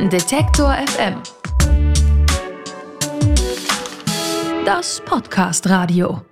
Detektor FM. Das Podcast-Radio.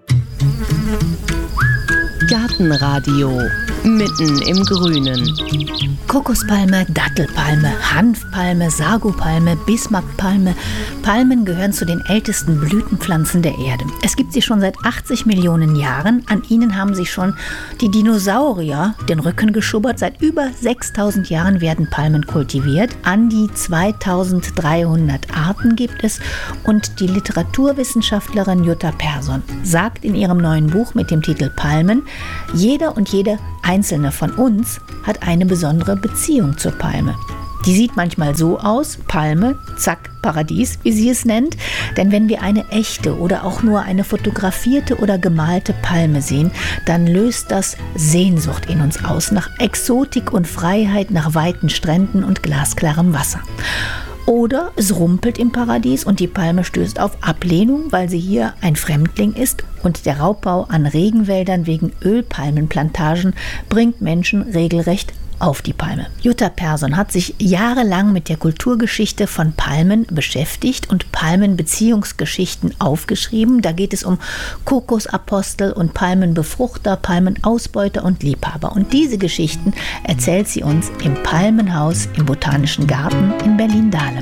Gartenradio. Mitten im Grünen. Kokospalme, Dattelpalme, Hanfpalme, Sagopalme, Bismarckpalme. Palmen gehören zu den ältesten Blütenpflanzen der Erde. Es gibt sie schon seit 80 Millionen Jahren. An ihnen haben sich schon die Dinosaurier den Rücken geschubbert. Seit über 6000 Jahren werden Palmen kultiviert. An die 2300 Arten gibt es. Und die Literaturwissenschaftlerin Jutta Persson sagt in ihrem neuen Buch mit dem Titel Palmen: Jeder und jede einzelne von uns hat eine besondere Beziehung zur Palme. Die sieht manchmal so aus: Palme, zack, Paradies, wie sie es nennt. Denn wenn wir eine echte oder auch nur eine fotografierte oder gemalte Palme sehen, dann löst das Sehnsucht in uns aus, nach Exotik und Freiheit, nach weiten Stränden und glasklarem Wasser. Oder es rumpelt im Paradies und die Palme stößt auf Ablehnung, weil sie hier ein Fremdling ist, und der Raubbau an Regenwäldern wegen Ölpalmenplantagen bringt Menschen regelrecht auf die Palme. Jutta Persson hat sich jahrelang mit der Kulturgeschichte von Palmen beschäftigt und Palmenbeziehungsgeschichten aufgeschrieben. Da geht es um Kokosapostel und Palmenbefruchter, Palmenausbeuter und Liebhaber. Und diese Geschichten erzählt sie uns im Palmenhaus im Botanischen Garten in Berlin-Dahlem.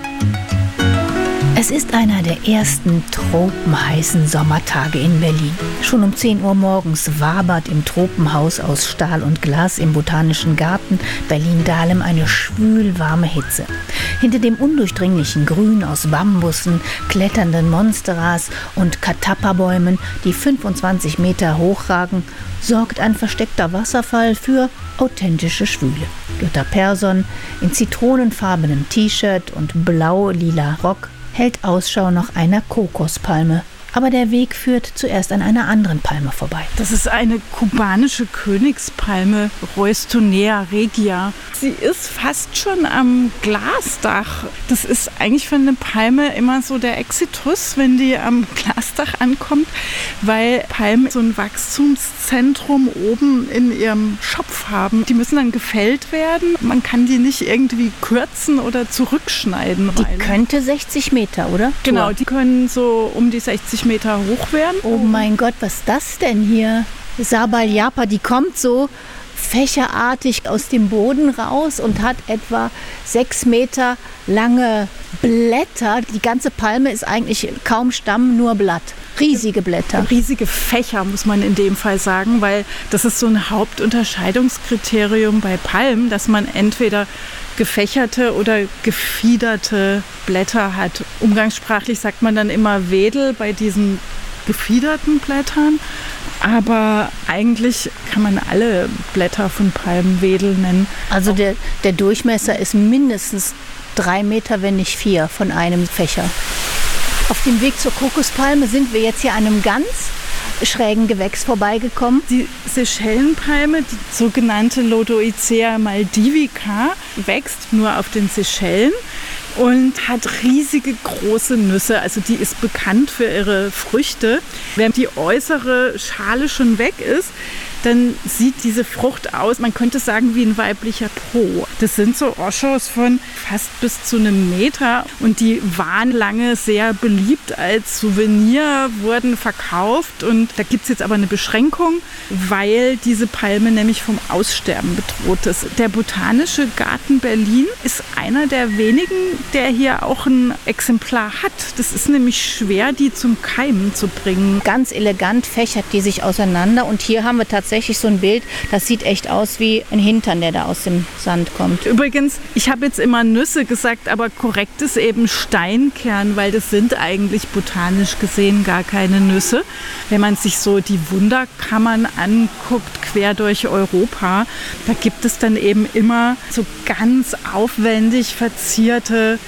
Es ist einer der ersten tropenheißen Sommertage in Berlin. Schon um 10 Uhr morgens wabert im Tropenhaus aus Stahl und Glas im Botanischen Garten Berlin-Dahlem eine schwülwarme Hitze. Hinter dem undurchdringlichen Grün aus Bambussen, kletternden Monsteras und Katappa-Bäumen, die 25 Meter hoch ragen, sorgt ein versteckter Wasserfall für authentische Schwüle. Jutta Persson in zitronenfarbenem T-Shirt und blau-lila Rock hält Ausschau nach einer Kokospalme. Aber der Weg führt zuerst an einer anderen Palme vorbei. Das ist eine kubanische Königspalme, Roystonea regia. Sie ist fast schon am Glasdach. Das ist eigentlich für eine Palme immer so der Exitus, wenn die am Glasdach ankommt, weil Palmen so ein Wachstumszentrum oben in ihrem Schopf haben. Die müssen dann gefällt werden. Man kann die nicht irgendwie kürzen oder zurückschneiden. Die könnte 60 Meter, oder? Genau, die können so um die 60 Meter hoch werden. Oh mein Gott, was ist das denn hier? Sabaljapa, die kommt so fächerartig aus dem Boden raus und hat etwa 6 Meter lange Blätter. Die ganze Palme ist eigentlich kaum Stamm, nur Blatt. Riesige Blätter. Riesige Fächer, muss man in dem Fall sagen, weil das ist so ein Hauptunterscheidungskriterium bei Palmen, dass man entweder gefächerte oder gefiederte Blätter hat. Umgangssprachlich sagt man dann immer Wedel bei diesen gefiederten Blättern, aber eigentlich kann man alle Blätter von Palmen Wedel nennen. Also der Durchmesser ist mindestens 3 Meter, wenn nicht 4, von einem Fächer. Auf dem Weg zur Kokospalme sind wir jetzt hier an einem ganz schrägen Gewächs vorbeigekommen. Die Seychellenpalme, die sogenannte Lodoicea maldivica, wächst nur auf den Seychellen und hat riesige große Nüsse. Also die ist bekannt für ihre Früchte. Wenn die äußere Schale schon weg ist, dann sieht diese Frucht aus, man könnte sagen, wie ein weiblicher Po. Das sind so Oschos von fast bis zu einem Meter und die waren lange sehr beliebt als Souvenir, wurden verkauft und da gibt es jetzt aber eine Beschränkung, weil diese Palme nämlich vom Aussterben bedroht ist. Der Botanische Garten Berlin ist einer der wenigen, der hier auch ein Exemplar hat. Das ist nämlich schwer, die zum Keimen zu bringen. Ganz elegant fächert die sich auseinander und hier haben wir tatsächlich so ein Bild, das sieht echt aus wie ein Hintern, der da aus dem Sand kommt. Übrigens, ich habe jetzt immer Nüsse gesagt, aber korrekt ist eben Steinkern, weil das sind eigentlich botanisch gesehen gar keine Nüsse. Wenn man sich so die Wunderkammern anguckt, quer durch Europa, da gibt es dann eben immer so ganz aufwendig verzierte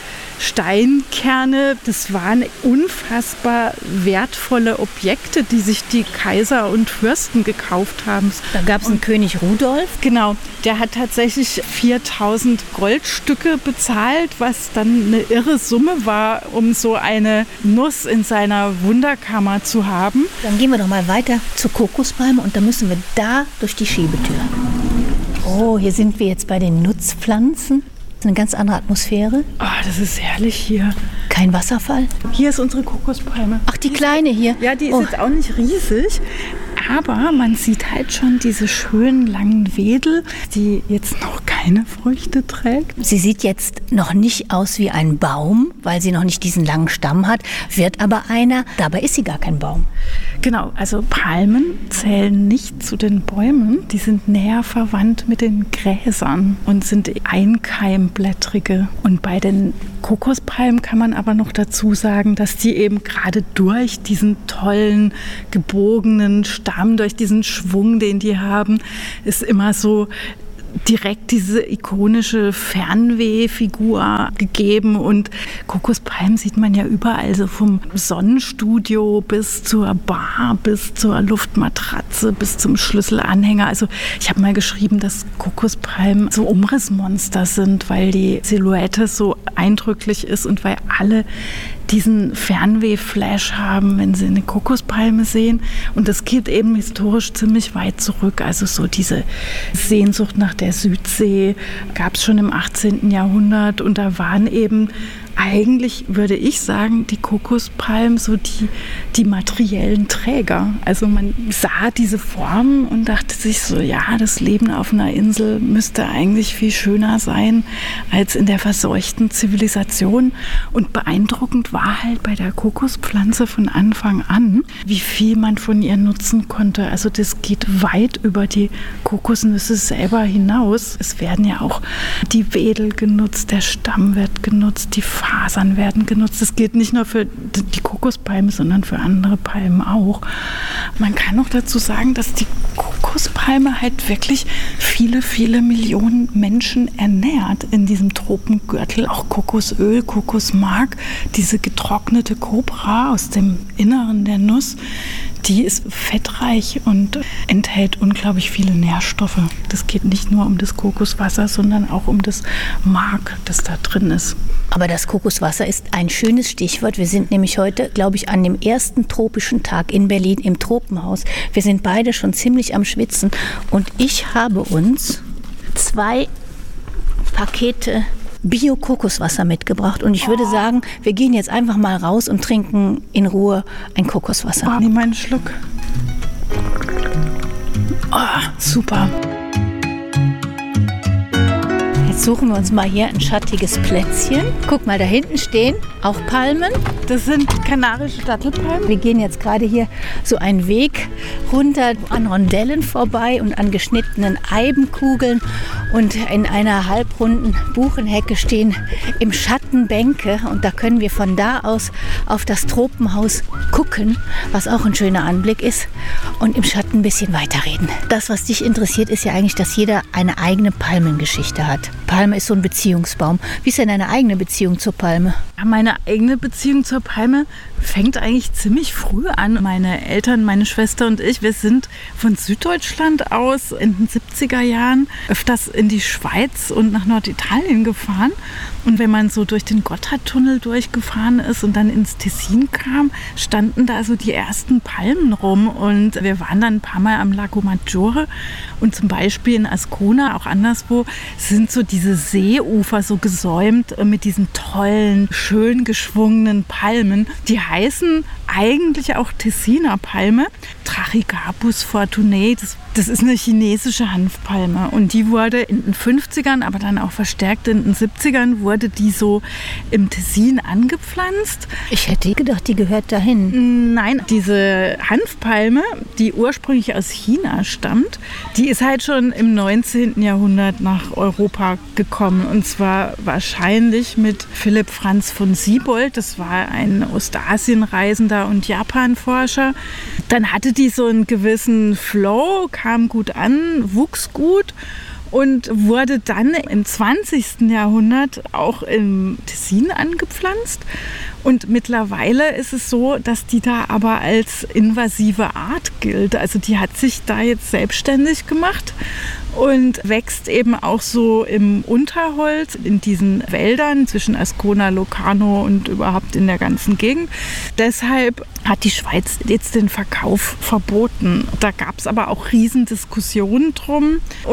Steinkerne. Das waren unfassbar wertvolle Objekte, die sich die Kaiser und Fürsten gekauft haben. Da gab es einen König Rudolf. Genau, der hat tatsächlich 4000 Goldstücke bezahlt, was dann eine irre Summe war, um so eine Nuss in seiner Wunderkammer zu haben. Dann gehen wir doch mal weiter zur Kokospalme und dann müssen wir da durch die Schiebetür. Oh, hier sind wir jetzt bei den Nutzpflanzen. Eine ganz andere Atmosphäre. Das ist herrlich hier. Kein Wasserfall. Hier ist unsere Kokospalme. Ach, die kleine hier. Ja, die ist jetzt auch nicht riesig, aber man sieht halt schon diese schönen langen Wedel, die jetzt noch keine Früchte trägt. Sie sieht jetzt noch nicht aus wie ein Baum, weil sie noch nicht diesen langen Stamm hat, wird aber einer. Dabei ist sie gar kein Baum. Genau, also Palmen zählen nicht zu den Bäumen. Die sind näher verwandt mit den Gräsern und sind einkeimblättrige. Und bei den Kokospalmen kann man aber noch dazu sagen, dass die eben gerade durch diesen tollen, gebogenen Stamm, durch diesen Schwung, den die haben, ist immer so direkt diese ikonische Fernwehfigur gegeben. Und Kokospalmen sieht man ja überall, so vom Sonnenstudio bis zur Bar, bis zur Luftmatratze, bis zum Schlüsselanhänger. Also ich habe mal geschrieben, dass Kokospalmen so Umrissmonster sind, weil die Silhouette so eindrücklich ist und weil alle diesen Fernweh-Flash haben, wenn sie eine Kokospalme sehen. Und das geht eben historisch ziemlich weit zurück. Also so diese Sehnsucht nach der Südsee gab es schon im 18. Jahrhundert. Und da waren eben eigentlich, würde ich sagen, die Kokospalmen so die materiellen Träger. Also man sah diese Formen und dachte sich so, ja, das Leben auf einer Insel müsste eigentlich viel schöner sein als in der verseuchten Zivilisation. Und beeindruckend war halt bei der Kokospflanze von Anfang an, wie viel man von ihr nutzen konnte. Also das geht weit über die Kokosnüsse selber hinaus. Es werden ja auch die Wedel genutzt, der Stamm wird genutzt, die Fasern werden genutzt. Das gilt nicht nur für die Kokospalme, sondern für andere Palmen auch. Man kann auch dazu sagen, dass die Kokospalme halt wirklich viele, viele Millionen Menschen ernährt in diesem Tropengürtel. Auch Kokosöl, Kokosmark, diese getrocknete Kobra aus dem Inneren der Nuss, die ist fettreich und enthält unglaublich viele Nährstoffe. Das geht nicht nur um das Kokoswasser, sondern auch um das Mark, das da drin ist. Aber das Kokoswasser ist ein schönes Stichwort. Wir sind nämlich heute, glaube ich, an dem ersten tropischen Tag in Berlin im Tropenhaus. Wir sind beide schon ziemlich am Schwitzen. Und ich habe uns 2 Pakete Bio-Kokoswasser mitgebracht. Und ich würde sagen, wir gehen jetzt einfach mal raus und trinken in Ruhe ein Kokoswasser. Nimm mal einen Schluck. Super. Jetzt suchen wir uns mal hier ein schattiges Plätzchen. Guck mal, da hinten stehen auch Palmen. Das sind kanarische Dattelpalmen. Wir gehen jetzt gerade hier so einen Weg runter an Rondellen vorbei und an geschnittenen Eibenkugeln. Und in einer halbrunden Buchenhecke stehen im Schatten Bänke. Und da können wir von da aus auf das Tropenhaus gucken, was auch ein schöner Anblick ist. Und im Schatten ein bisschen weiterreden. Das, was dich interessiert, ist ja eigentlich, dass jeder eine eigene Palmengeschichte hat. Palme ist so ein Beziehungsbaum. Wie ist denn deine eigene Beziehung zur Palme? Meine eigene Beziehung zur Palme fängt eigentlich ziemlich früh an. Meine Eltern, meine Schwester und ich, wir sind von Süddeutschland aus in den 70er Jahren öfters in die Schweiz und nach Norditalien gefahren. Und wenn man so durch den Gotthardtunnel durchgefahren ist und dann ins Tessin kam, standen da so die ersten Palmen rum. Und wir waren dann ein paar Mal am Lago Maggiore. Und zum Beispiel in Ascona, auch anderswo, sind so diese Seeufer so gesäumt mit diesen tollen, schön geschwungenen Palmen. Die heißen eigentlich auch Tessiner Palme. Trachygarbus fortunae, das ist eine chinesische Hanfpalme. Und die wurde in den 50ern, aber dann auch verstärkt in den 70ern, wurde die so im Tessin angepflanzt. Ich hätte gedacht, die gehört dahin. Nein, diese Hanfpalme, die ursprünglich aus China stammt, die ist halt schon im 19. Jahrhundert nach Europa gekommen. Und zwar wahrscheinlich mit Philipp Franz von Siebold. Das war ein Ostasienreisender und Japanforscher. Dann hatte die so einen gewissen Flow, kam gut an, wuchs gut und wurde dann im 20. Jahrhundert auch im Tessin angepflanzt. Und mittlerweile ist es so, dass die da aber als invasive Art gilt. Also die hat sich da jetzt selbstständig gemacht und wächst eben auch so im Unterholz, in diesen Wäldern zwischen Ascona, Locarno und überhaupt in der ganzen Gegend. Deshalb hat die Schweiz jetzt den Verkauf verboten. Da gab es aber auch Riesendiskussionen drum. Und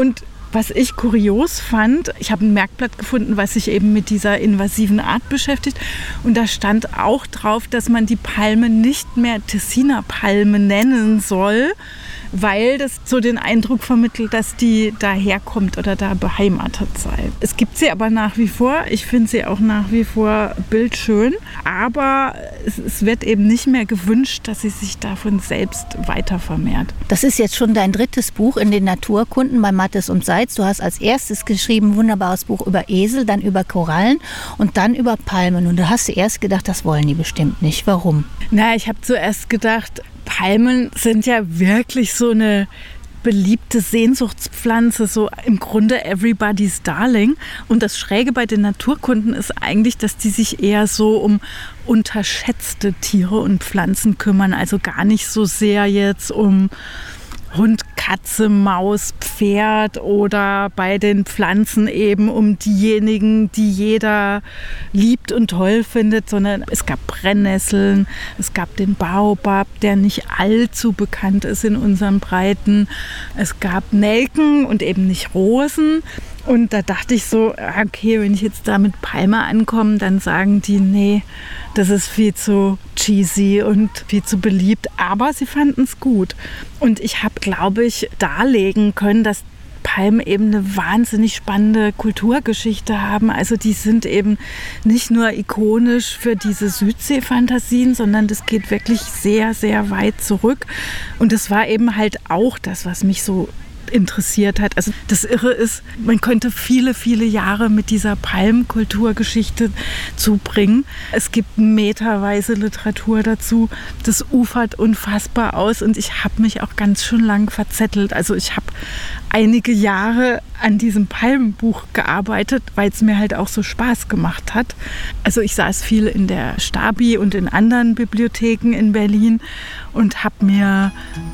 Was ich kurios fand, ich habe ein Merkblatt gefunden, was sich eben mit dieser invasiven Art beschäftigt. Und da stand auch drauf, dass man die Palme nicht mehr Tessiner Palme nennen soll, weil das so den Eindruck vermittelt, dass die daherkommt oder da beheimatet sei. Es gibt sie aber nach wie vor. Ich finde sie auch nach wie vor bildschön. Aber es wird eben nicht mehr gewünscht, dass sie sich davon selbst weiter vermehrt. Das ist jetzt schon dein 3. Buch in den Naturkunden bei Mattes und Seitz. Du hast als erstes geschrieben, ein wunderbares Buch über Esel, dann über Korallen und dann über Palmen. Und du hast zuerst gedacht, das wollen die bestimmt nicht. Warum? Na, ich habe zuerst gedacht, Palmen sind ja wirklich so eine beliebte Sehnsuchtspflanze, so im Grunde everybody's darling. Und das Schräge bei den Naturkunden ist eigentlich, dass die sich eher so um unterschätzte Tiere und Pflanzen kümmern. Also gar nicht so sehr jetzt um Hund, Katze, Maus, Pferd oder bei den Pflanzen eben um diejenigen, die jeder liebt und toll findet, sondern es gab Brennnesseln, es gab den Baobab, der nicht allzu bekannt ist in unseren Breiten. Es gab Nelken und eben nicht Rosen. Und da dachte ich so, okay, wenn ich jetzt da mit Palme ankomme, dann sagen die, nee, das ist viel zu cheesy und viel zu beliebt. Aber sie fanden es gut. Und ich habe, glaube ich, darlegen können, dass Palmen eben eine wahnsinnig spannende Kulturgeschichte haben. Also die sind eben nicht nur ikonisch für diese Südsee-Fantasien, sondern das geht wirklich sehr, sehr weit zurück. Und das war eben halt auch das, was mich so interessiert hat. Also das Irre ist, man könnte viele, viele Jahre mit dieser Palmkulturgeschichte zubringen. Es gibt meterweise Literatur dazu. Das ufert unfassbar aus und ich habe mich auch ganz schön lang verzettelt. Also ich habe einige Jahre an diesem Palmenbuch gearbeitet, weil es mir halt auch so Spaß gemacht hat. Also ich saß viel in der Stabi und in anderen Bibliotheken in Berlin und habe mir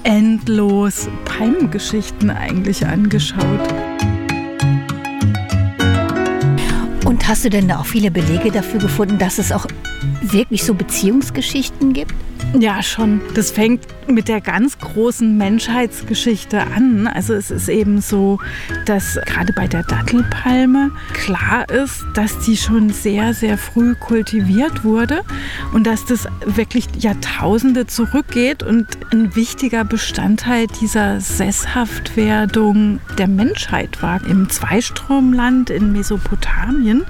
endlos Palmengeschichten eigentlich angeschaut. Und hast du denn da auch viele Belege dafür gefunden, dass es auch wirklich so Beziehungsgeschichten gibt? Ja, schon. Das fängt mit der ganz großen Menschheitsgeschichte an. Also es ist eben so, dass gerade bei der Dattelpalme klar ist, dass die schon sehr, sehr früh kultiviert wurde und dass das wirklich Jahrtausende zurückgeht und ein wichtiger Bestandteil dieser Sesshaftwerdung der Menschheit war. Im Zweistromland in Mesopotamien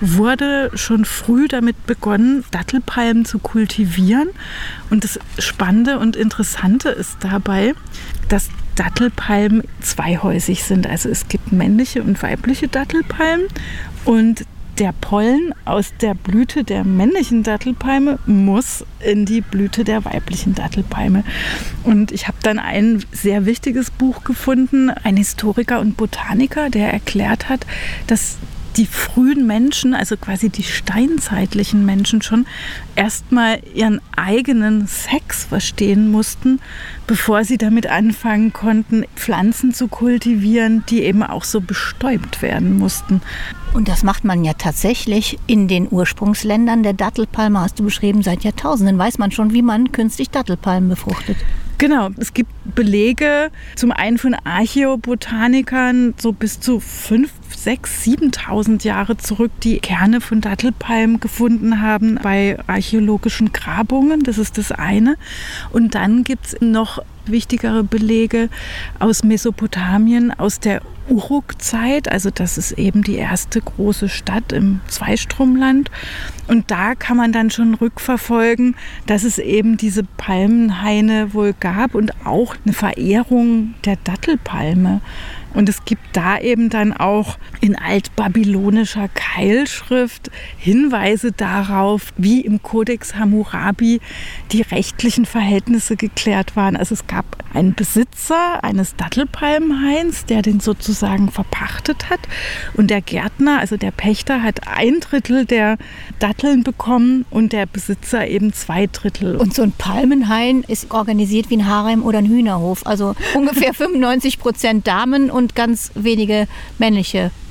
wurde schon früh damit begonnen, Dattelpalmen zu kultivieren. Und das Spannende und Interessante ist dabei, dass Dattelpalmen zweihäusig sind. Also es gibt männliche und weibliche Dattelpalmen und der Pollen aus der Blüte der männlichen Dattelpalme muss in die Blüte der weiblichen Dattelpalme. Und ich habe dann ein sehr wichtiges Buch gefunden, ein Historiker und Botaniker, der erklärt hat, dass die frühen Menschen, also quasi die steinzeitlichen Menschen schon erstmal ihren eigenen Sex verstehen mussten, bevor sie damit anfangen konnten, Pflanzen zu kultivieren, die eben auch so bestäubt werden mussten. Und das macht man ja tatsächlich in den Ursprungsländern der Dattelpalme, hast du beschrieben, seit Jahrtausenden weiß man schon, wie man künstlich Dattelpalmen befruchtet. Genau, es gibt Belege, zum einen von Archäobotanikern, so bis zu 5.000, 6.000, 7.000 Jahre zurück, die Kerne von Dattelpalmen gefunden haben bei archäologischen Grabungen. Das ist das eine. Und dann gibt es noch wichtigere Belege aus Mesopotamien, aus der Uruk-Zeit. Also das ist eben die erste große Stadt im Zweistromland. Und da kann man dann schon rückverfolgen, dass es eben diese Palmenhaine wohl gab und auch eine Verehrung der Dattelpalme. Und es gibt da eben dann auch in altbabylonischer Keilschrift Hinweise darauf, wie im Kodex Hammurabi die rechtlichen Verhältnisse geklärt waren. Also es gab einen Besitzer eines Dattelpalmenhains, der den sozusagen verpachtet hat. Und der Gärtner, also der Pächter, hat 1/3 der Datteln bekommen und der Besitzer eben 2/3. Und so ein Palmenhain ist organisiert wie ein Harem oder ein Hühnerhof. Also ungefähr 95% Damen und ganz wenige männliche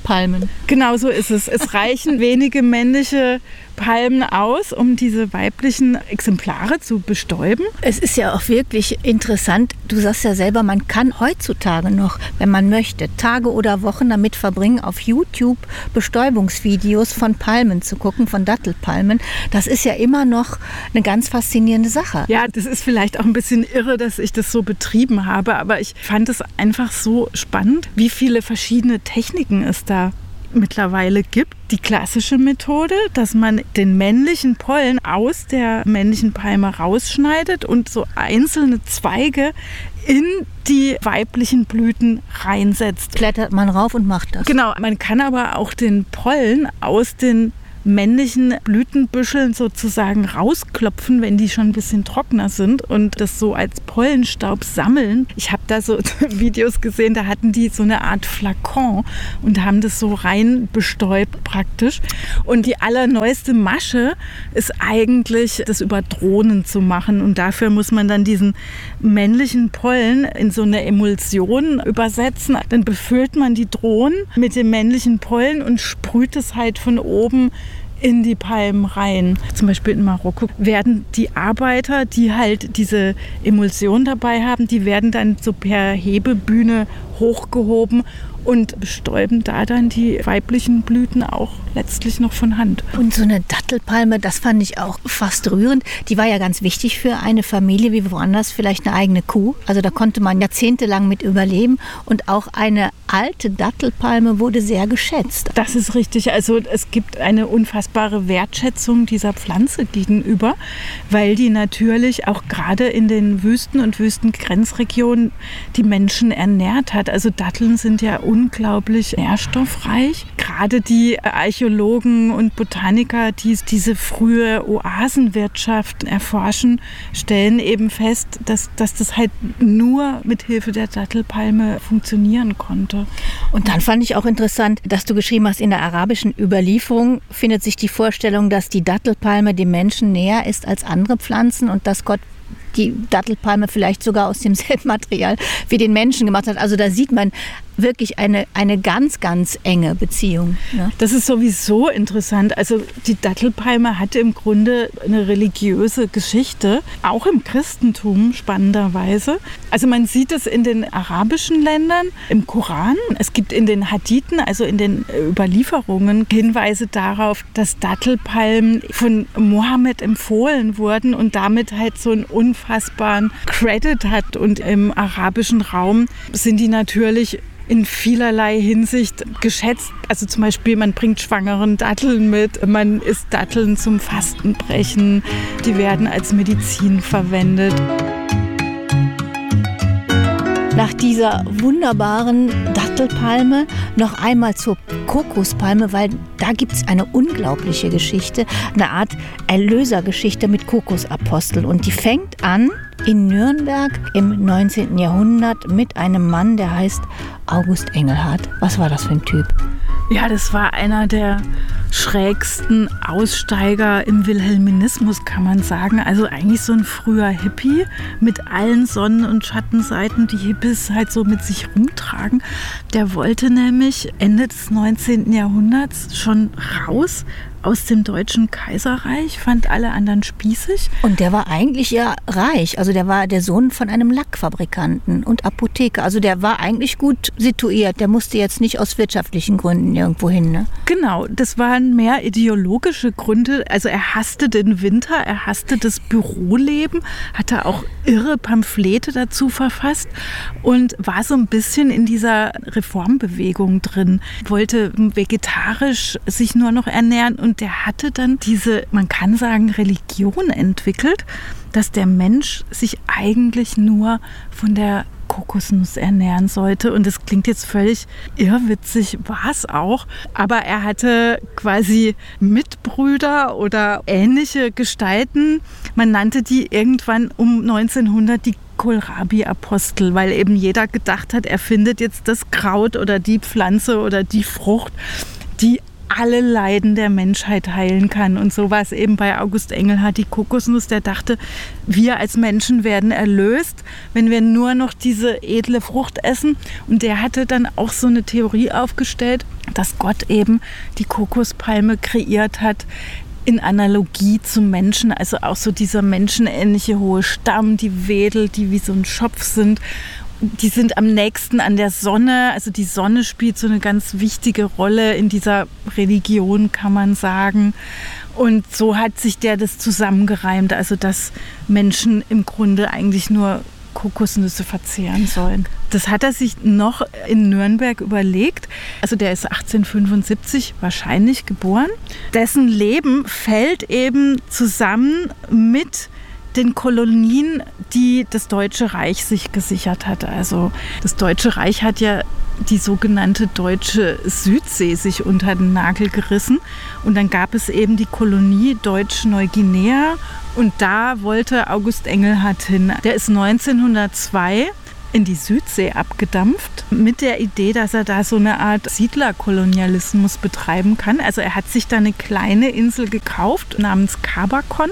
Palmen. Genau so ist es. Es reichen wenige männliche Palmen aus, um diese weiblichen Exemplare zu bestäuben. Es ist ja auch wirklich interessant. Du sagst ja selber, man kann heutzutage noch, wenn man möchte, Tage oder Wochen damit verbringen, auf YouTube Bestäubungsvideos von Palmen zu gucken, von Dattelpalmen. Das ist ja immer noch eine ganz faszinierende Sache. Ja, das ist vielleicht auch ein bisschen irre, dass ich das so betrieben habe, aber ich fand es einfach so spannend, wie viele verschiedene Techniken es da mittlerweile gibt. Die klassische Methode, dass man den männlichen Pollen aus der männlichen Palme rausschneidet und so einzelne Zweige in die weiblichen Blüten reinsetzt. Klettert man rauf und macht das. Genau, man kann aber auch den Pollen aus den männlichen Blütenbüscheln sozusagen rausklopfen, wenn die schon ein bisschen trockener sind und das so als Pollenstaub sammeln. Ich habe da so Videos gesehen, da hatten die so eine Art Flakon und haben das so rein bestäubt praktisch. Und die allerneueste Masche ist eigentlich, das über Drohnen zu machen und dafür muss man dann diesen männlichen Pollen in so eine Emulsion übersetzen. Dann befüllt man die Drohnen mit dem männlichen Pollen und sprüht es halt von oben in die Palmen rein. Zum Beispiel in Marokko werden die Arbeiter, die halt diese Emulsion dabei haben, die werden dann so per Hebebühne hochgehoben und bestäuben da dann die weiblichen Blüten auch letztlich noch von Hand. Und so eine Dattelpalme, das fand ich auch fast rührend. Die war ja ganz wichtig für eine Familie, wie woanders vielleicht eine eigene Kuh. Also da konnte man jahrzehntelang mit überleben. Und auch eine alte Dattelpalme wurde sehr geschätzt. Das ist richtig. Also es gibt eine unfassbare Wertschätzung dieser Pflanze gegenüber, weil die natürlich auch gerade in den Wüsten und Wüstengrenzregionen die Menschen ernährt hat. Also Datteln sind ja unglaublich nährstoffreich. Gerade die Archäologen und Botaniker, die diese frühe Oasenwirtschaft erforschen, stellen eben fest, dass das halt nur mit Hilfe der Dattelpalme funktionieren konnte. Und dann fand ich auch interessant, dass du geschrieben hast, in der arabischen Überlieferung findet sich die Vorstellung, dass die Dattelpalme dem Menschen näher ist als andere Pflanzen und dass Gott die Dattelpalme vielleicht sogar aus demselben Material wie den Menschen gemacht hat. Also da sieht man wirklich eine ganz, ganz enge Beziehung. Ne? Das ist sowieso interessant. Also die Dattelpalme hatte im Grunde eine religiöse Geschichte, auch im Christentum spannenderweise. Also man sieht es in den arabischen Ländern, im Koran. Es gibt in den Hadithen, also in den Überlieferungen, Hinweise darauf, dass Dattelpalmen von Mohammed empfohlen wurden und damit halt so einen unfassbaren Credit hat. Und im arabischen Raum sind die natürlich in vielerlei Hinsicht geschätzt. Also zum Beispiel, man bringt Schwangeren Datteln mit, man isst Datteln zum Fastenbrechen, die werden als Medizin verwendet. Nach dieser wunderbaren Dattelpalme noch einmal zur Kokospalme, weil da gibt es eine unglaubliche Geschichte, eine Art Erlösergeschichte mit Kokosapostel. Und die fängt an in Nürnberg im 19. Jahrhundert mit einem Mann, der heißt August Engelhardt. Was war das für ein Typ? Ja, das war einer der schrägsten Aussteiger im Wilhelminismus, kann man sagen. Also eigentlich so ein früher Hippie mit allen Sonnen- und Schattenseiten, die Hippies halt so mit sich rumtragen. Der wollte nämlich Ende des 19. Jahrhunderts schon raus aus dem Deutschen Kaiserreich, fand alle anderen spießig. Und der war eigentlich ja reich. Also der war der Sohn von einem Lackfabrikanten und Apotheker. Also der war eigentlich gut situiert. Der musste jetzt nicht aus wirtschaftlichen Gründen irgendwo hin. Ne? Genau, das waren mehr ideologische Gründe. Also er hasste den Winter, er hasste das Büroleben, hatte auch irre Pamphlete dazu verfasst und war so ein bisschen in dieser Reformbewegung drin. Wollte vegetarisch sich nur noch ernähren und der hatte dann diese, man kann sagen, Religion entwickelt, dass der Mensch sich eigentlich nur von der Kokosnuss ernähren sollte. Und das klingt jetzt völlig irrwitzig, war es auch. Aber er hatte quasi Mitbrüder oder ähnliche Gestalten. Man nannte die irgendwann um 1900 die Kohlrabi-Apostel, weil eben jeder gedacht hat, er findet jetzt das Kraut oder die Pflanze oder die Frucht, die alle Leiden der Menschheit heilen kann. Und so war es eben bei August Engelhardt, die Kokosnuss, der dachte, wir als Menschen werden erlöst, wenn wir nur noch diese edle Frucht essen. Und der hatte dann auch so eine Theorie aufgestellt, dass Gott eben die Kokospalme kreiert hat in Analogie zum Menschen, also auch so dieser menschenähnliche hohe Stamm, die Wedel, die wie so ein Schopf sind. Die sind am nächsten an der Sonne, also die Sonne spielt so eine ganz wichtige Rolle in dieser Religion, kann man sagen. Und so hat sich der das zusammengereimt, also dass Menschen im Grunde eigentlich nur Kokosnüsse verzehren sollen. Das hat er sich noch in Nürnberg überlegt. Also der ist 1875 wahrscheinlich geboren. Dessen Leben fällt eben zusammen mit den Kolonien, die das Deutsche Reich sich gesichert hatte. Also das Deutsche Reich hat ja die sogenannte deutsche Südsee sich unter den Nagel gerissen. Und dann gab es eben die Kolonie Deutsch-Neuguinea und da wollte August Engelhardt hin. Der ist 1902 in die Südsee abgedampft mit der Idee, dass er da so eine Art Siedlerkolonialismus betreiben kann. Also er hat sich da eine kleine Insel gekauft namens Cabacon.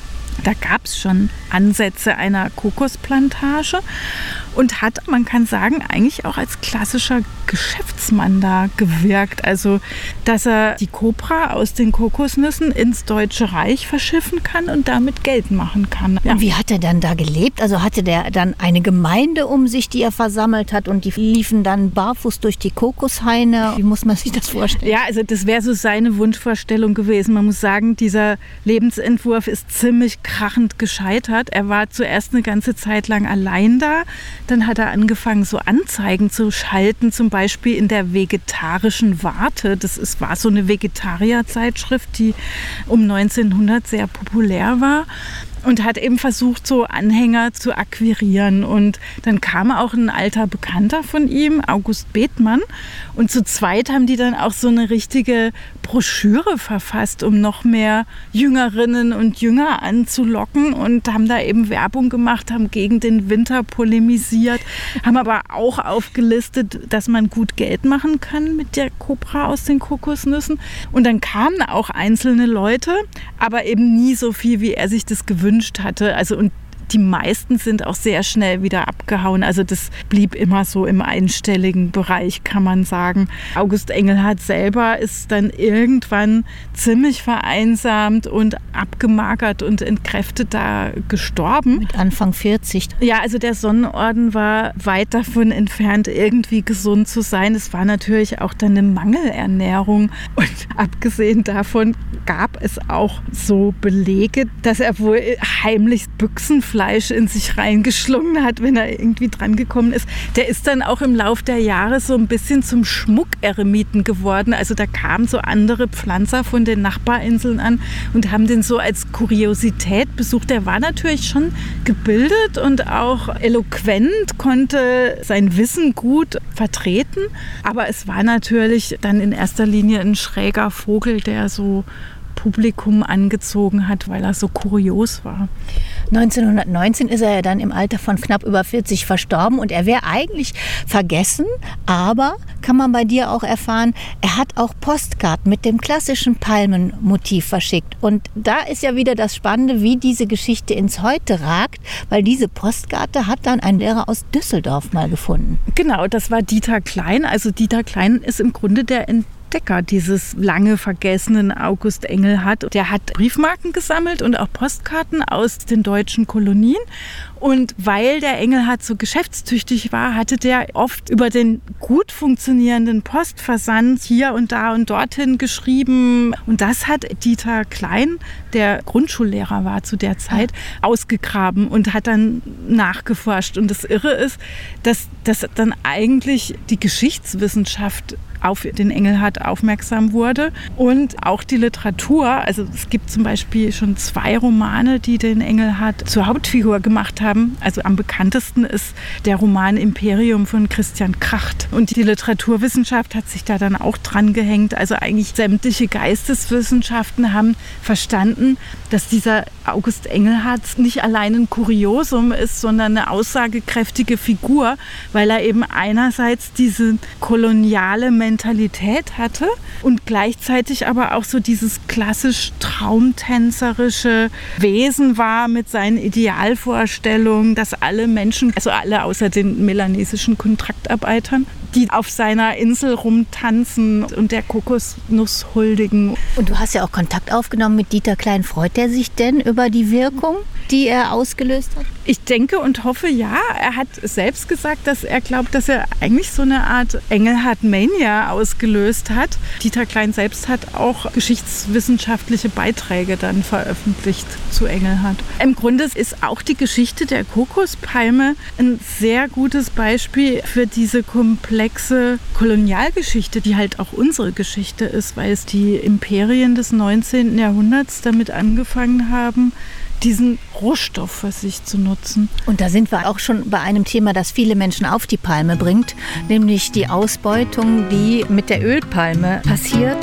Da gab es schon Ansätze einer Kokosplantage und hat, man kann sagen, eigentlich auch als klassischer Geschäftsmann da gewirkt. Also, dass er die Kopra aus den Kokosnüssen ins Deutsche Reich verschiffen kann und damit Geld machen kann. Ja. Und wie hat er dann da gelebt? Also hatte der dann eine Gemeinde um sich, die er versammelt hat und die liefen dann barfuß durch die Kokoshaine? Wie muss man sich das vorstellen? Ja, also das wäre so seine Wunschvorstellung gewesen. Man muss sagen, dieser Lebensentwurf ist ziemlich krachend gescheitert. Er war zuerst eine ganze Zeit lang allein da. Dann hat er angefangen, so Anzeigen zu schalten, zum Beispiel in der vegetarischen Warte. Das war so eine Vegetarierzeitschrift, die um 1900 sehr populär war. Und hat eben versucht, so Anhänger zu akquirieren. Und dann kam auch ein alter Bekannter von ihm, August Bethmann. Und zu zweit haben die dann auch so eine richtige Broschüre verfasst, um noch mehr Jüngerinnen und Jünger anzulocken. Und haben da eben Werbung gemacht, haben gegen den Winter polemisiert, haben aber auch aufgelistet, dass man gut Geld machen kann mit der Kopra aus den Kokosnüssen. Und dann kamen auch einzelne Leute, aber eben nie so viel, wie er sich das gewünscht hatte. Also und die meisten sind auch sehr schnell wieder abgehauen. Also das blieb immer so im einstelligen Bereich, kann man sagen. August Engelhardt selber ist dann irgendwann ziemlich vereinsamt und abgemagert und entkräftet da gestorben. Mit Anfang 40. Ja, also der Sonnenorden war weit davon entfernt, irgendwie gesund zu sein. Es war natürlich auch dann eine Mangelernährung. Und abgesehen davon gab es auch so Belege, dass er wohl heimlich Büchsenfleisch in sich reingeschlungen hat, wenn er irgendwie dran gekommen ist. Der ist dann auch im Lauf der Jahre so ein bisschen zum Schmuckeremiten geworden. Also da kamen so andere Pflanzer von den Nachbarinseln an und haben den so als Kuriosität besucht. Der war natürlich schon gebildet und auch eloquent, konnte sein Wissen gut vertreten. Aber es war natürlich dann in erster Linie ein schräger Vogel, der so Publikum angezogen hat, weil er so kurios war. 1919 ist er ja dann im Alter von knapp über 40 verstorben und er wäre eigentlich vergessen, aber kann man bei dir auch erfahren, er hat auch Postkarten mit dem klassischen Palmenmotiv verschickt. Und da ist ja wieder das Spannende, wie diese Geschichte ins Heute ragt, weil diese Postkarte hat dann ein Lehrer aus Düsseldorf mal gefunden. Genau, das war Dieter Klein. Also Dieter Klein ist im Grunde der Entdecker dieses lange vergessenen August Engelhardt. Der hat Briefmarken gesammelt und auch Postkarten aus den deutschen Kolonien. Und weil der Engelhardt so geschäftstüchtig war, hatte der oft über den gut funktionierenden Postversand hier und da und dorthin geschrieben. Und das hat Dieter Klein, der Grundschullehrer war zu der Zeit, ausgegraben und hat dann nachgeforscht. Und das Irre ist, dass dann eigentlich die Geschichtswissenschaft auf den Engelhardt aufmerksam wurde und auch die Literatur. Also es gibt zum Beispiel schon 2 Romane, die den Engelhardt zur Hauptfigur gemacht haben. haben. Also am bekanntesten ist der Roman Imperium von Christian Kracht. Und die Literaturwissenschaft hat sich da dann auch dran gehängt. Also eigentlich sämtliche Geisteswissenschaften haben verstanden, dass dieser August Engelhardt nicht allein ein Kuriosum ist, sondern eine aussagekräftige Figur, weil er eben einerseits diese koloniale Mentalität hatte und gleichzeitig aber auch so dieses klassisch traumtänzerische Wesen war mit seinen Idealvorstellungen, dass alle Menschen, also alle außer den melanesischen Kontraktarbeitern, die auf seiner Insel rumtanzen und der Kokosnuss huldigen. Und du hast ja auch Kontakt aufgenommen mit Dieter Klein. Freut er sich denn über die Wirkung, die er ausgelöst hat? Ich denke und hoffe, ja. Er hat selbst gesagt, dass er glaubt, dass er eigentlich so eine Art Engelhardt-Mania ausgelöst hat. Dieter Klein selbst hat auch geschichtswissenschaftliche Beiträge dann veröffentlicht zu Engelhardt. Im Grunde ist auch die Geschichte der Kokospalme ein sehr gutes Beispiel für diese komplexe Kolonialgeschichte, die halt auch unsere Geschichte ist, weil es die Imperien des 19. Jahrhunderts damit angefangen haben, diesen Rohstoff für sich zu nutzen. Und da sind wir auch schon bei einem Thema, das viele Menschen auf die Palme bringt, nämlich die Ausbeutung, die mit der Ölpalme passiert.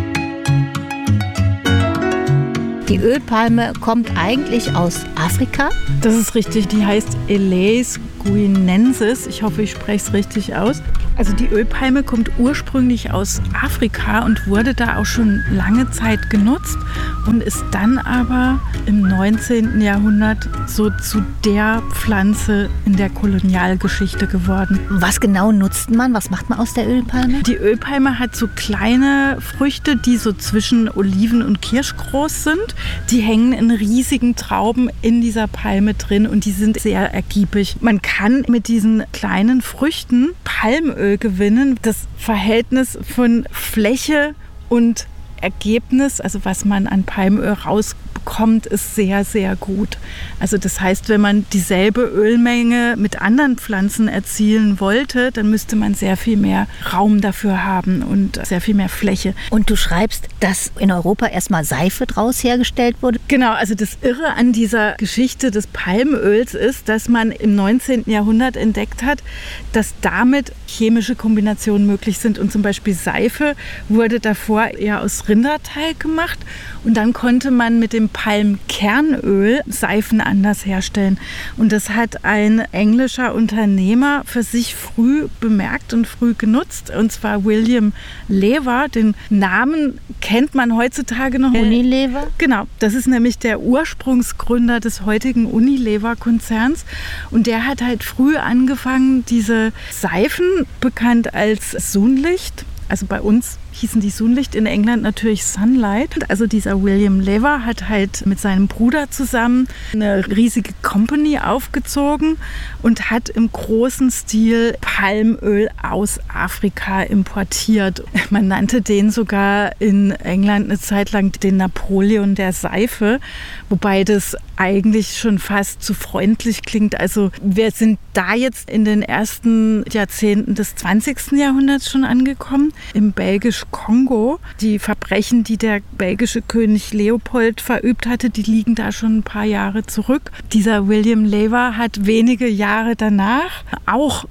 Die Ölpalme kommt eigentlich aus Afrika. Das ist richtig, die heißt Elaeis guinensis. Ich hoffe, ich spreche es richtig aus. Also die Ölpalme kommt ursprünglich aus Afrika und wurde da auch schon lange Zeit genutzt und ist dann aber im 19. Jahrhundert so zu der Pflanze in der Kolonialgeschichte geworden. Was genau nutzt man? Was macht man aus der Ölpalme? Die Ölpalme hat so kleine Früchte, die so zwischen Oliven und Kirsch groß sind. Die hängen in riesigen Trauben in dieser Palme drin und die sind sehr ergiebig. Man kann mit diesen kleinen Früchten Palmöl gewinnen. Das Verhältnis von Fläche und Ergebnis, also was man an Palmöl rausbekommt, ist sehr, sehr gut. Also das heißt, wenn man dieselbe Ölmenge mit anderen Pflanzen erzielen wollte, dann müsste man sehr viel mehr Raum dafür haben und sehr viel mehr Fläche. Und du schreibst, dass in Europa erstmal Seife draus hergestellt wurde? Genau, also das Irre an dieser Geschichte des Palmöls ist, dass man im 19. Jahrhundert entdeckt hat, dass damit chemische Kombinationen möglich sind. Und zum Beispiel Seife wurde davor eher aus Rinderteig gemacht und dann konnte man mit dem Palmkernöl Seifen anders herstellen. Und das hat ein englischer Unternehmer für sich früh bemerkt und früh genutzt, und zwar William Lever. Den Namen kennt man heutzutage noch. Unilever? Genau, das ist nämlich der Ursprungsgründer des heutigen Unilever-Konzerns und der hat halt früh angefangen, diese Seifen, bekannt als Sunlicht, also bei uns hießen die Sunlicht, in England natürlich Sunlight. Also dieser William Lever hat halt mit seinem Bruder zusammen eine riesige Company aufgezogen und hat im großen Stil Palmöl aus Afrika importiert. Man nannte den sogar in England eine Zeit lang den Napoleon der Seife, wobei das eigentlich schon fast zu freundlich klingt. Also wir sind da jetzt in den ersten Jahrzehnten des 20. Jahrhunderts schon angekommen, im Belgisch-Kongo. Die Verbrechen, die der belgische König Leopold verübt hatte, die liegen da schon ein paar Jahre zurück. Dieser William Lever hat wenige Jahre danach auch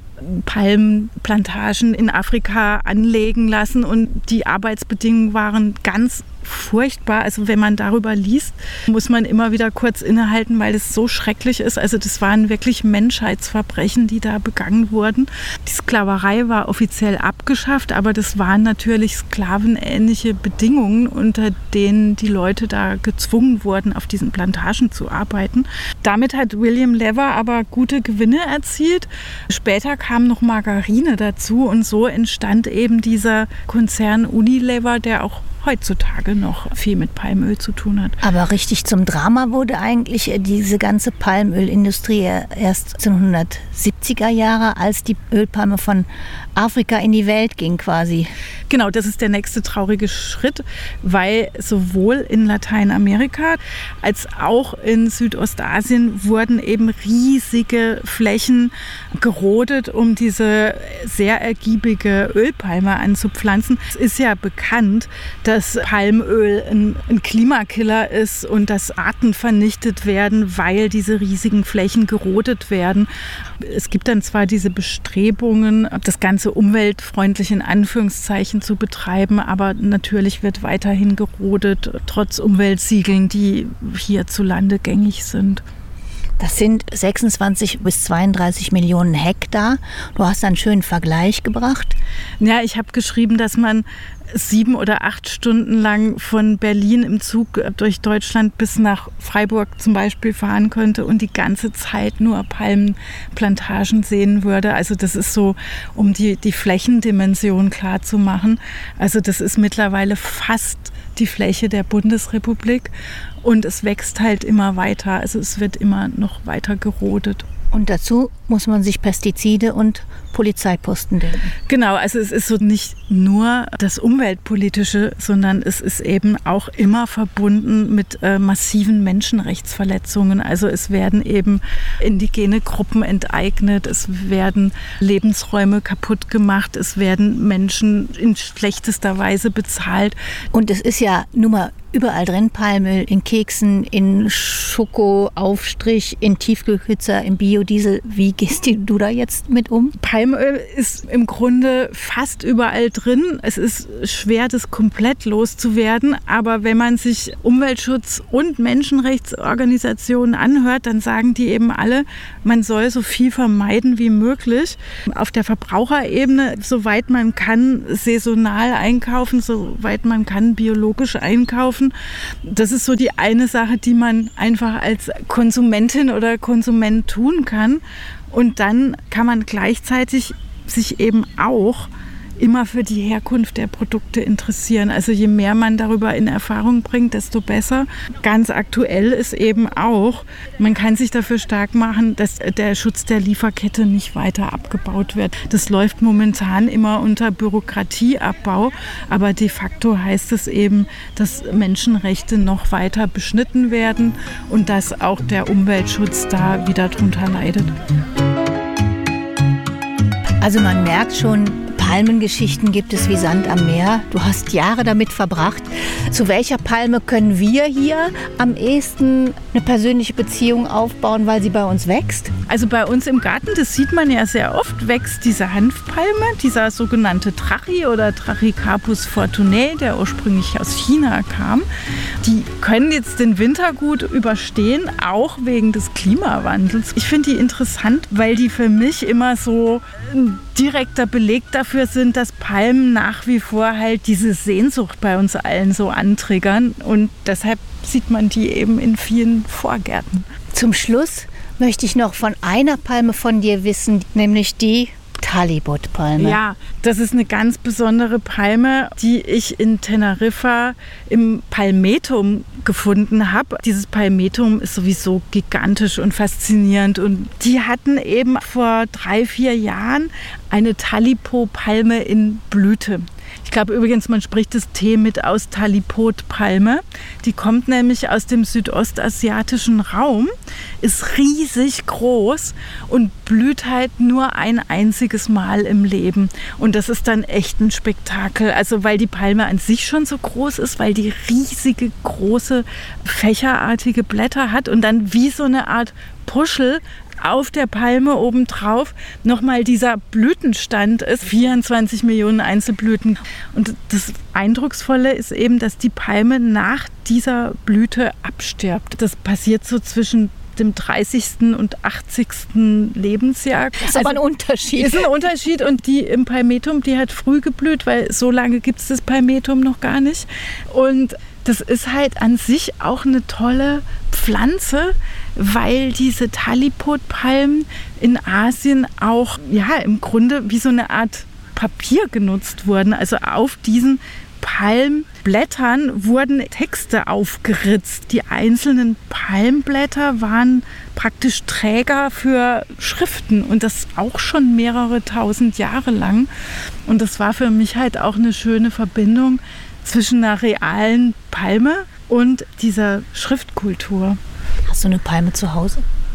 Palmplantagen in Afrika anlegen lassen und die Arbeitsbedingungen waren ganz furchtbar. Also wenn man darüber liest, muss man immer wieder kurz innehalten, weil es so schrecklich ist. Also das waren wirklich Menschheitsverbrechen, die da begangen wurden. Die Sklaverei war offiziell abgeschafft, aber das waren natürlich sklavenähnliche Bedingungen, unter denen die Leute da gezwungen wurden, auf diesen Plantagen zu arbeiten. Damit hat William Lever aber gute Gewinne erzielt. Später kam noch Margarine dazu und so entstand eben dieser Konzern Unilever, der auch heutzutage noch viel mit Palmöl zu tun hat. Aber richtig zum Drama wurde eigentlich diese ganze Palmölindustrie erst 1970er Jahre, als die Ölpalme von Afrika in die Welt ging quasi. Genau, das ist der nächste traurige Schritt, weil sowohl in Lateinamerika als auch in Südostasien wurden eben riesige Flächen gerodet, um diese sehr ergiebige Ölpalme anzupflanzen. Es ist ja bekannt, dass Palmöl ein Klimakiller ist und dass Arten vernichtet werden, weil diese riesigen Flächen gerodet werden. Es gibt dann zwar diese Bestrebungen, das Ganze umweltfreundlich in Anführungszeichen zu betreiben, aber natürlich wird weiterhin gerodet, trotz Umweltsiegeln, die hierzulande gängig sind. Das sind 26 bis 32 Millionen Hektar. Du hast einen schönen Vergleich gebracht. Ja, ich habe geschrieben, dass man 7 oder 8 Stunden lang von Berlin im Zug durch Deutschland bis nach Freiburg zum Beispiel fahren könnte und die ganze Zeit nur Palmenplantagen sehen würde. Also das ist so, um die Flächendimension klar zu machen. Also das ist mittlerweile fast die Fläche der Bundesrepublik und es wächst halt immer weiter. Also es wird immer noch weiter gerodet. Und dazu muss man sich Pestizide und Polizeiposten denken. Genau, also es ist so nicht nur das Umweltpolitische, sondern es ist eben auch immer verbunden mit massiven Menschenrechtsverletzungen. Also es werden eben indigene Gruppen enteignet, es werden Lebensräume kaputt gemacht, es werden Menschen in schlechtester Weise bezahlt. Und es ist ja nun mal überall drin, Palmöl, in Keksen, in Schokoaufstrich, in Tiefkühlpizza, in Biodiesel. Wie gehst du da jetzt mit um? Palmöl ist im Grunde fast überall drin. Es ist schwer, das komplett loszuwerden. Aber wenn man sich Umweltschutz- und Menschenrechtsorganisationen anhört, dann sagen die eben alle, man soll so viel vermeiden wie möglich. Auf der Verbraucherebene, soweit man kann, saisonal einkaufen, soweit man kann, biologisch einkaufen. Das ist so die eine Sache, die man einfach als Konsumentin oder Konsument tun kann. Und dann kann man gleichzeitig sich eben auch immer für die Herkunft der Produkte interessieren. Also je mehr man darüber in Erfahrung bringt, desto besser. Ganz aktuell ist eben auch, man kann sich dafür stark machen, dass der Schutz der Lieferkette nicht weiter abgebaut wird. Das läuft momentan immer unter Bürokratieabbau, aber de facto heißt es eben, dass Menschenrechte noch weiter beschnitten werden und dass auch der Umweltschutz da wieder drunter leidet. Also man merkt schon, Palmengeschichten gibt es wie Sand am Meer. Du hast Jahre damit verbracht. Zu welcher Palme können wir hier am ehesten eine persönliche Beziehung aufbauen, weil sie bei uns wächst? Also bei uns im Garten, das sieht man ja sehr oft, wächst diese Hanfpalme, dieser sogenannte Trachi oder Trachycarpus fortunae, der ursprünglich aus China kam. Die können jetzt den Winter gut überstehen, auch wegen des Klimawandels. Ich finde die interessant, weil die für mich immer so ein direkter Beleg dafür sind, dass Palmen nach wie vor halt diese Sehnsucht bei uns allen so antriggern. Und deshalb sieht man die eben in vielen Vorgärten. Zum Schluss möchte ich noch von einer Palme von dir wissen, nämlich die Talibot-Palme. Ja, das ist eine ganz besondere Palme, die ich in Teneriffa im Palmetum gefunden habe. Dieses Palmetum ist sowieso gigantisch und faszinierend und die hatten eben vor 3-4 Jahren eine Talipo-Palme in Blüte. Ich glaube übrigens, man spricht das T mit aus Talipot-Palme. Die kommt nämlich aus dem südostasiatischen Raum, ist riesig groß und blüht halt nur ein einziges Mal im Leben. Und das ist dann echt ein Spektakel. Also weil die Palme an sich schon so groß ist, weil die riesige, große, fächerartige Blätter hat und dann wie so eine Art Puschel auf der Palme obendrauf nochmal dieser Blütenstand ist, 24 Millionen Einzelblüten. Und das Eindrucksvolle ist eben, dass die Palme nach dieser Blüte abstirbt. Das passiert so zwischen dem 30. und 80. Lebensjahr. Das ist aber ein Unterschied. Ist ein Unterschied und die im Palmetum, die hat früh geblüht, weil so lange gibt es das Palmetum noch gar nicht. Und das ist halt an sich auch eine tolle Pflanze, weil diese Talipot-Palmen in Asien auch im Grunde wie so eine Art Papier genutzt wurden. Also auf diesen Palmblättern wurden Texte aufgeritzt. Die einzelnen Palmblätter waren praktisch Träger für Schriften und das auch schon mehrere tausend Jahre lang. Und das war für mich halt auch eine schöne Verbindung zwischen einer realen Palme und dieser Schriftkultur. Hast du eine Palme zu Hause?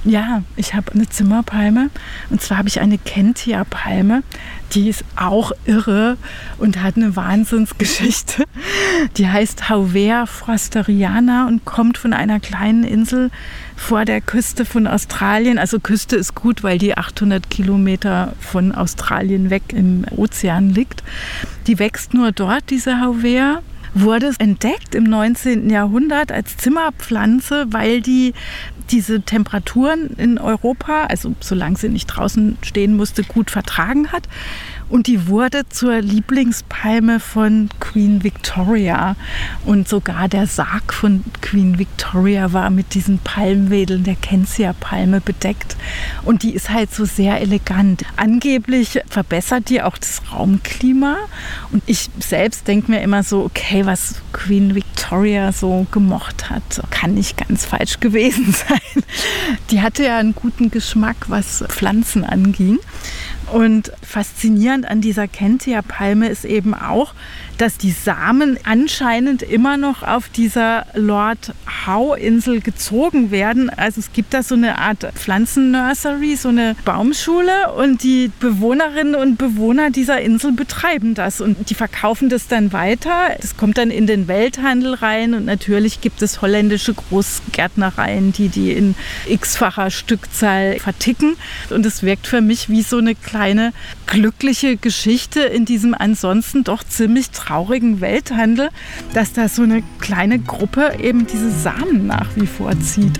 Ja, ich habe eine Zimmerpalme und zwar habe ich eine Kentia-Palme, die ist auch irre und hat eine Wahnsinnsgeschichte. Die heißt Hauvea frasteriana und kommt von einer kleinen Insel vor der Küste von Australien. Also Küste ist gut, weil die 800 Kilometer von Australien weg im Ozean liegt. Die wächst nur dort, diese Hauvea. Wurde entdeckt im 19. Jahrhundert als Zimmerpflanze, weil die diese Temperaturen in Europa, also solange sie nicht draußen stehen musste, gut vertragen hat. Und die wurde zur Lieblingspalme von Queen Victoria. Und sogar der Sarg von Queen Victoria war mit diesen Palmwedeln der Kentia-Palme bedeckt. Und die ist halt so sehr elegant. Angeblich verbessert die auch das Raumklima. Und ich selbst denke mir immer so, okay, was Queen Victoria so gemocht hat, kann nicht ganz falsch gewesen sein. Die hatte ja einen guten Geschmack, was Pflanzen anging. Und faszinierend an dieser Kentia-Palme ist eben auch, dass die Samen anscheinend immer noch auf dieser Lord Howe-Insel gezogen werden. Also es gibt da so eine Art Pflanzennursery, so eine Baumschule und die Bewohnerinnen und Bewohner dieser Insel betreiben das und die verkaufen das dann weiter. Das kommt dann in den Welthandel rein und natürlich gibt es holländische Großgärtnereien, die in x-facher Stückzahl verticken und es wirkt für mich wie so eine kleine glückliche Geschichte in diesem ansonsten doch ziemlich traurigen Welthandel, dass da so eine kleine Gruppe eben diese Samen nach wie vor zieht.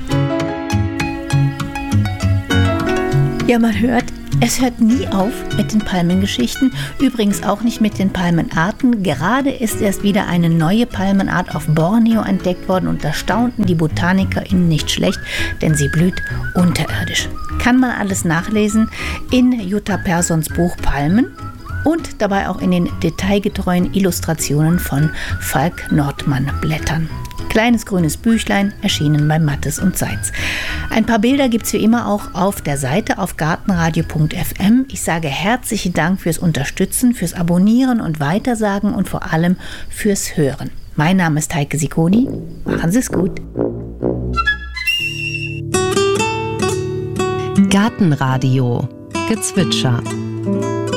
Ja, man hört, es hört nie auf mit den Palmengeschichten, übrigens auch nicht mit den Palmenarten. Gerade ist erst wieder eine neue Palmenart auf Borneo entdeckt worden und da staunten die BotanikerInnen nicht schlecht, denn sie blüht unterirdisch. Kann man alles nachlesen in Jutta Perssons Buch Palmen und dabei auch in den detailgetreuen Illustrationen von Falk Nordmann Blättern. Kleines grünes Büchlein, erschienen bei Mattes und Seitz. Ein paar Bilder gibt es wie immer auch auf der Seite auf gartenradio.fm. Ich sage herzlichen Dank fürs Unterstützen, fürs Abonnieren und Weitersagen und vor allem fürs Hören. Mein Name ist Heike Sikoni. Machen Sie es gut. Gartenradio Gezwitscher.